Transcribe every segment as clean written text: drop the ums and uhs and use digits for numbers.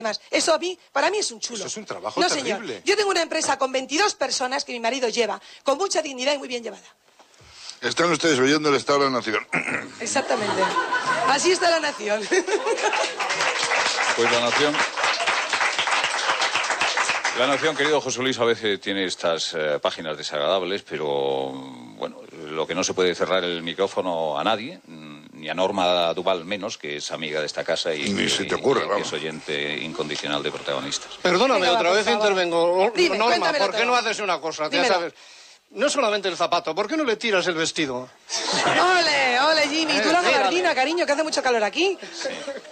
Eso para mí es un chulo. Eso es un trabajo terrible. Señor. Yo tengo una empresa con 22 personas que mi marido lleva, con mucha dignidad y muy bien llevada. Están ustedes oyendo el Estado de la Nación. Exactamente. Así está la nación. Pues la nación... La nación, querido José Luis, a veces tiene estas páginas desagradables, pero bueno, lo que no se puede cerrar el micrófono a nadie, ni a Norma Duval menos, que es amiga de esta casa y ni se te ocurre, que es oyente incondicional de Protagonistas. Perdóname, Venga, otra vez favor. intervengo. Dime, Norma, ¿por qué todo. no haces una cosa? Ya Dímelo. sabes, no solamente el zapato, ¿por qué no le tiras el vestido? ¡Ole, ole, Jimmy! Tú la gabardina, cariño, que hace mucho calor aquí. Sí.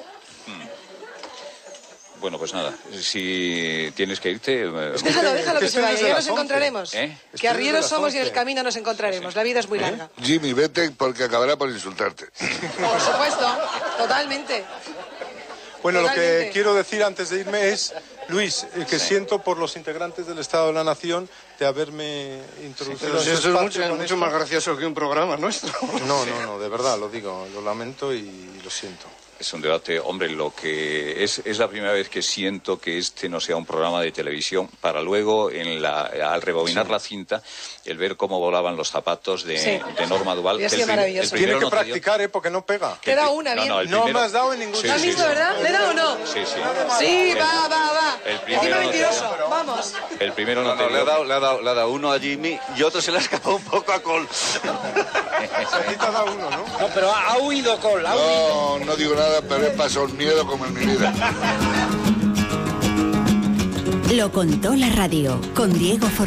Bueno, pues nada, si tienes que irte... Déjalo que se vaya, ya nos encontraremos. ¿Eh? Que arrieros somos y en el camino nos encontraremos. La vida es muy larga. Jimmy, vete porque acabará por insultarte. Por supuesto, totalmente. Bueno, lo que Totalmente. quiero decir antes de irme es, Luis, que siento por los integrantes del Estado de la Nación de haberme introducido Pero en si su eso es espacio mucho, con mucho esto. más gracioso que un programa nuestro. No, de verdad, lo digo, lo lamento y lo siento. Es un debate, hombre, lo que es la primera vez que siento que este no sea un programa de televisión para luego, al rebobinar la cinta, el ver cómo volaban los zapatos de Norma Duval. Hubiera que sido maravilloso. Tiene que no te dio- practicar, porque no pega. Te da una, bien. el No primero- me has dado en ningún Sí, ¿Lo has sí, visto, sí. verdad? ¿Le da o no? Sí, sí. Sí, va. El primero Encima no te mentiroso, vamos. El primero no, No, te le ha dio. dado uno a Jimmy y otro se le ha escapado un poco a Cole. Aquí te ha dado uno, ¿no? No, pero ha huido Cole, ha huido. No digo nada, pero he pasado un miedo como en mi vida. Lo contó la radio con Diego Fortuna.